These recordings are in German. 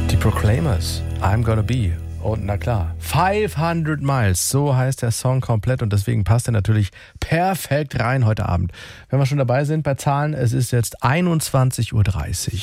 Die Proclaimers, I'm Gonna Be. Und na klar, 500 Miles, so heißt der Song komplett und deswegen passt er natürlich perfekt rein heute Abend. Wenn wir schon dabei sind bei Zahlen, es ist jetzt 21.30 Uhr.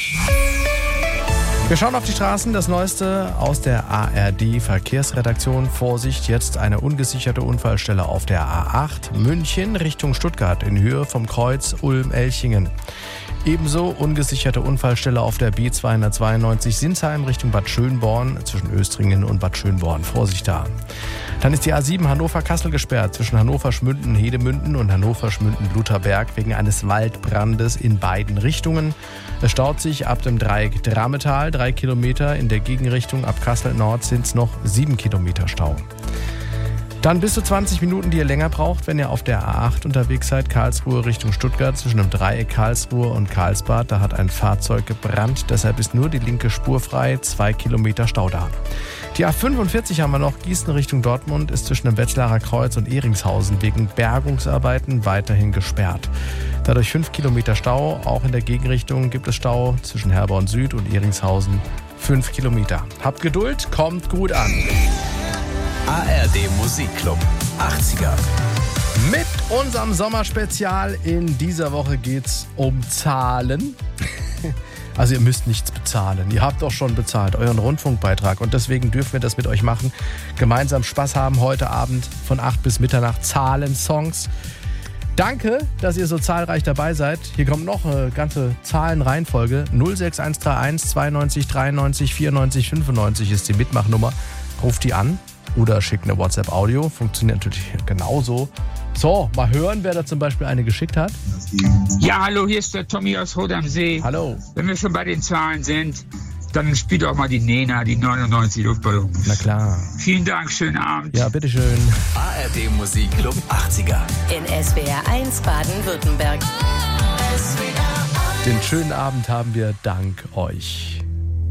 Wir schauen auf die Straßen, das Neueste aus der ARD-Verkehrsredaktion. Vorsicht, jetzt eine ungesicherte Unfallstelle auf der A8 München Richtung Stuttgart in Höhe vom Kreuz Ulm-Elchingen. Ebenso ungesicherte Unfallstelle auf der B292 Sinsheim Richtung Bad Schönborn zwischen Östringen und Bad Schönborn. Vorsicht da. Dann ist die A7 Hannover-Kassel gesperrt zwischen Hannover-Schmünden-Hedemünden und Hannover-Schmünden-Lutherberg wegen eines Waldbrandes in beiden Richtungen. Es staut sich ab dem Dreieck Drametal 3 Kilometer. In der Gegenrichtung ab Kassel Nord sind es noch 7 Kilometer Stau. Dann bis zu 20 Minuten, die ihr länger braucht, wenn ihr auf der A8 unterwegs seid, Karlsruhe Richtung Stuttgart, zwischen dem Dreieck Karlsruhe und Karlsbad. Da hat ein Fahrzeug gebrannt, deshalb ist nur die linke Spur frei, 2 Kilometer Stau da. Die A45 haben wir noch, Gießen Richtung Dortmund, ist zwischen dem Wetzlarer Kreuz und Ehringshausen wegen Bergungsarbeiten weiterhin gesperrt. Dadurch 5 Kilometer Stau, auch in der Gegenrichtung gibt es Stau zwischen Herborn Süd und Ehringshausen, 5 Kilometer. Habt Geduld, kommt gut an. ARD Musikclub 80er. Mit unserem Sommerspezial in dieser Woche geht's um Zahlen. Also ihr müsst nichts bezahlen. Ihr habt doch schon bezahlt, euren Rundfunkbeitrag. Und deswegen dürfen wir das mit euch machen. Gemeinsam Spaß haben heute Abend von 8 bis Mitternacht. Zahlen-Songs. Danke, dass ihr so zahlreich dabei seid. Hier kommt noch eine ganze Zahlenreihenfolge. 06131 92 93 94 95 ist die Mitmachnummer. Ruft die an. Oder schickt eine WhatsApp-Audio. Funktioniert natürlich genauso. So, mal hören, wer da zum Beispiel eine geschickt hat. Ja, hallo, hier ist der Tommy aus Rot am See. Hallo. Wenn wir schon bei den Zahlen sind, dann spielt auch mal die Nena, die 99 Luftballons. Na klar. Vielen Dank, schönen Abend. Ja, bitteschön. ARD Musikclub 80er. In SWR 1 Baden-Württemberg. Den schönen Abend haben wir dank euch.